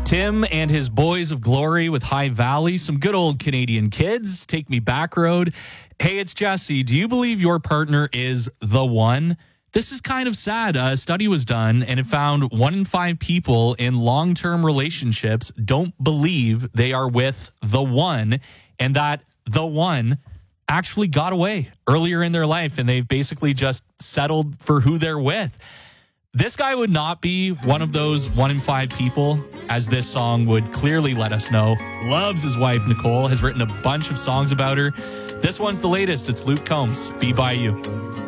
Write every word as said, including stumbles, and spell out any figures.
Tim and his Boys of Glory with High Valley, some good old Canadian kids. Take Me Back Road. Hey, it's Jesse. Do you believe your partner is the one? This is kind of sad. A study was done and it found one in five people in long-term relationships don't believe they are with the one, and that the one actually got away earlier in their life and they've basically just settled for who they're with. This guy would not be one of those one in five people, as this song would clearly let us know. Loves his wife, Nicole, has written a bunch of songs about her. This one's the latest. It's Luke Combs, Be By You.